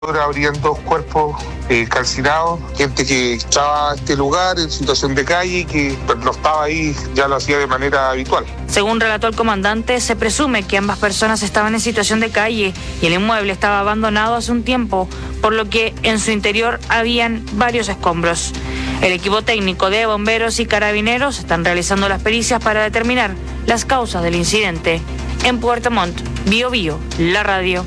Ahora habrían 2 cuerpos calcinados, gente que estaba en este lugar en situación de calle, que no estaba ahí, ya lo hacía de manera habitual. Según relató el comandante, se presume que ambas personas estaban en situación de calle y el inmueble estaba abandonado hace un tiempo, por lo que en su interior habían varios escombros. El equipo técnico de bomberos y carabineros están realizando las pericias para determinar las causas del incidente. En Puerto Montt, Biobío, la radio.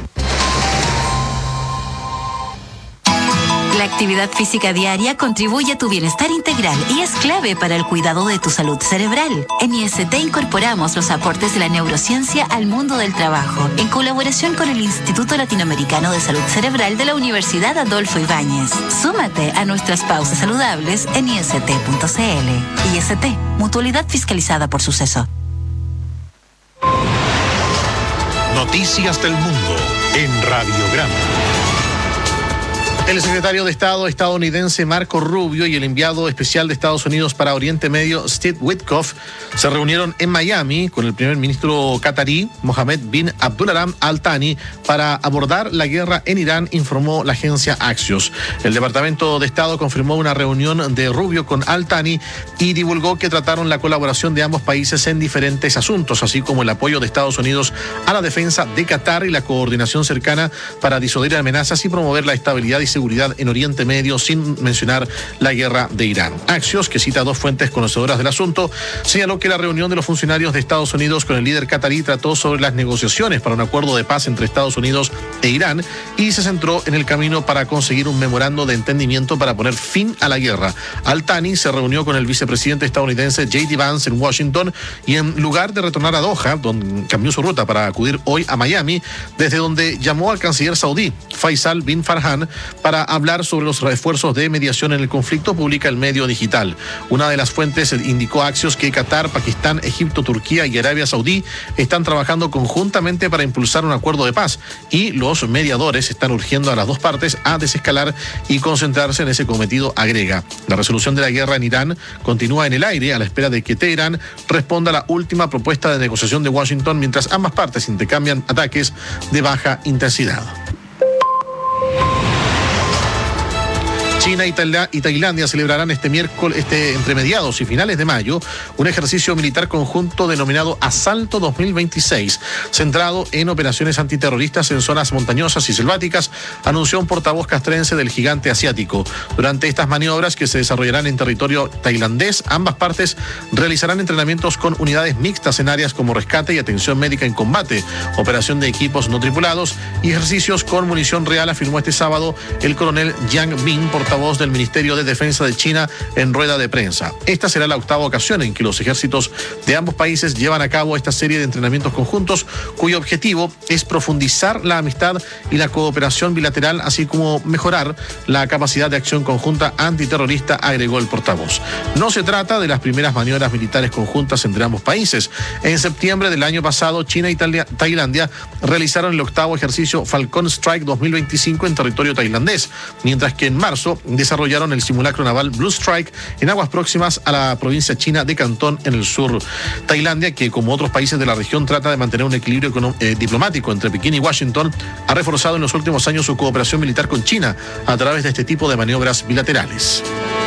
La actividad física diaria contribuye a tu bienestar integral y es clave para el cuidado de tu salud cerebral. En IST incorporamos los aportes de la neurociencia al mundo del trabajo, en colaboración con el Instituto Latinoamericano de Salud Cerebral de la Universidad Adolfo Ibáñez. Súmate a nuestras pausas saludables en ist.cl. IST, mutualidad fiscalizada por Suceso. Noticias del mundo en Radiograma. El secretario de Estado estadounidense Marco Rubio y el enviado especial de Estados Unidos para Oriente Medio Steve Witkoff se reunieron en Miami con el primer ministro catarí Mohammed bin Abdulrahman Al Thani para abordar la guerra en Irán, informó la agencia Axios. El Departamento de Estado confirmó una reunión de Rubio con Al Thani y divulgó que trataron la colaboración de ambos países en diferentes asuntos, así como el apoyo de Estados Unidos a la defensa de Qatar y la coordinación cercana para disuadir amenazas y promover la estabilidad y seguridad en Oriente Medio, sin mencionar la guerra de Irán. Axios, que cita a 2 fuentes conocedoras del asunto, señaló que la reunión de los funcionarios de Estados Unidos con el líder catarí trató sobre las negociaciones para un acuerdo de paz entre Estados Unidos e Irán y se centró en el camino para conseguir un memorando de entendimiento para poner fin a la guerra. Al Thani se reunió con el vicepresidente estadounidense J.D. Vance en Washington y, en lugar de retornar a Doha, donde cambió su ruta para acudir hoy a Miami, desde donde llamó al canciller saudí Faisal bin Farhan para hablar sobre los refuerzos de mediación en el conflicto, publica el medio digital. Una de las fuentes indicó a Axios que Qatar, Pakistán, Egipto, Turquía y Arabia Saudí están trabajando conjuntamente para impulsar un acuerdo de paz y los mediadores están urgiendo a las 2 partes a desescalar y concentrarse en ese cometido, agrega. La resolución de la guerra en Irán continúa en el aire a la espera de que Teherán responda a la última propuesta de negociación de Washington, mientras ambas partes intercambian ataques de baja intensidad. China y Tailandia celebrarán entre mediados y finales de mayo, un ejercicio militar conjunto denominado Asalto 2026, centrado en operaciones antiterroristas en zonas montañosas y selváticas, anunció un portavoz castrense del gigante asiático. Durante estas maniobras, que se desarrollarán en territorio tailandés, ambas partes realizarán entrenamientos con unidades mixtas en áreas como rescate y atención médica en combate, operación de equipos no tripulados y ejercicios con munición real, afirmó este sábado el coronel Yang Bin, portavoz del Ministerio de Defensa de China, en rueda de prensa. Esta será la 8ª ocasión en que los ejércitos de ambos países llevan a cabo esta serie de entrenamientos conjuntos, cuyo objetivo es profundizar la amistad y la cooperación bilateral, así como mejorar la capacidad de acción conjunta antiterrorista, agregó el portavoz. No se trata de las primeras maniobras militares conjuntas entre ambos países. En septiembre del año pasado, China y Tailandia realizaron el 8º ejercicio Falcon Strike 2025 en territorio tailandés, mientras que en marzo desarrollaron el simulacro naval Blue Strike en aguas próximas a la provincia china de Cantón, en el sur. Tailandia, que como otros países de la región trata de mantener un equilibrio diplomático entre Pekín y Washington, ha reforzado en los últimos años su cooperación militar con China a través de este tipo de maniobras bilaterales.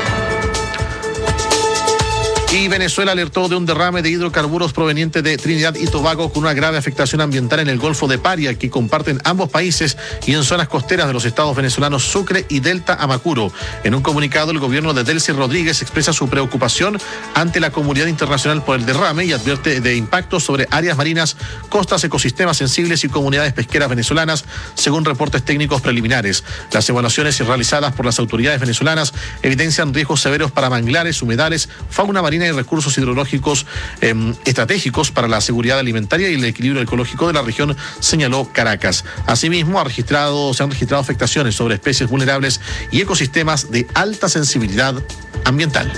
Y Venezuela alertó de un derrame de hidrocarburos proveniente de Trinidad y Tobago, con una grave afectación ambiental en el Golfo de Paria, que comparten ambos países, y en zonas costeras de los estados venezolanos Sucre y Delta Amacuro. En un comunicado, el gobierno de Delcy Rodríguez expresa su preocupación ante la comunidad internacional por el derrame y advierte de impactos sobre áreas marinas, costas, ecosistemas sensibles y comunidades pesqueras venezolanas, según reportes técnicos preliminares. Las evaluaciones realizadas por las autoridades venezolanas evidencian riesgos severos para manglares, humedales, fauna marina y recursos hidrológicos estratégicos para la seguridad alimentaria y el equilibrio ecológico de la región, señaló Caracas. Asimismo, se han registrado afectaciones sobre especies vulnerables y ecosistemas de alta sensibilidad ambiental.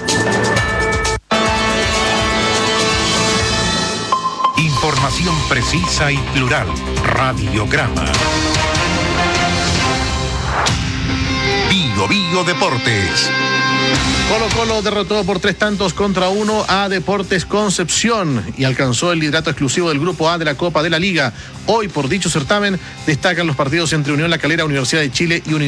Información precisa y plural. Radiograma. Bio Deportes. Colo-Colo derrotó por 3-1 a Deportes Concepción y alcanzó el liderato exclusivo del Grupo A de la Copa de la Liga. Hoy, por dicho certamen, destacan los partidos entre Unión La Calera, Universidad de Chile y